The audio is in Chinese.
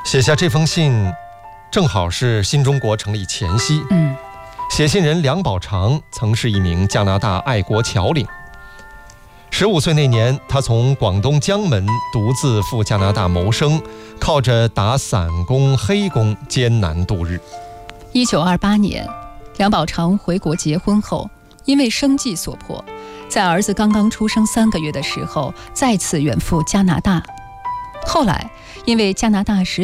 写下这封信，正好是新中国成立前夕。写信人梁宝常曾是一名加拿大爱国侨领。15岁那年，他从广东江门独自赴加拿大谋生，靠着打散工、黑工艰难度日。 1928年，梁宝常回国结婚后，因为生计所迫，在儿子刚刚出生3个月的时候，再次远赴加拿大。后来，因为加拿大